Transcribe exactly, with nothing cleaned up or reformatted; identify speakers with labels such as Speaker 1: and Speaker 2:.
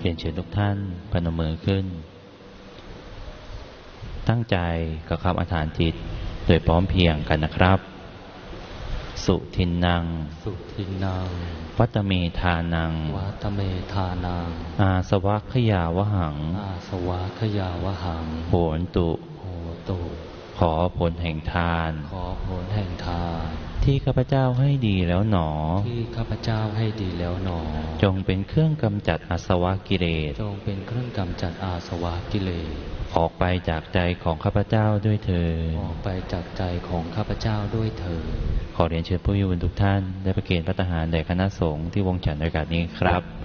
Speaker 1: รียนเชิญทุกท่านพนมมือขึ้นตั้งใจกับคำอธิษฐานจิตโดยพร้อมเพรียงกันนะครับสุทินนัง
Speaker 2: สุทินนัง
Speaker 1: วัตเมธานัง
Speaker 2: วัตเมธานัง
Speaker 1: อาสวัคยาวหัง
Speaker 2: อาสวัคยาวหัง
Speaker 1: โหนตุ
Speaker 2: โหตุ
Speaker 1: ขอผลแห่งทาน
Speaker 2: ขอผลแห่งทาน
Speaker 1: ที่ข้าพเจ้าให้ดีแล้วหนอ
Speaker 2: ที่ข้าพเจ้าให้ดีแล้วหนอ
Speaker 1: จงเป็นเครื่องกำจัดอาสวะกิเลส
Speaker 2: จงเป็นเครื่องกำจัดอาสวะกิเลส
Speaker 1: ออกไปจากใจของข้าพเจ้าด้วยเถิด
Speaker 2: ออกไปจากใจของข้าพเจ้าด้วยเถิด
Speaker 1: ขอเรียนเชิญผู้มีบุญทุกท่านได้ประเคนพระทหารแด่คณะสงฆ์ที่วงฉันในโอกาสนี้ครับ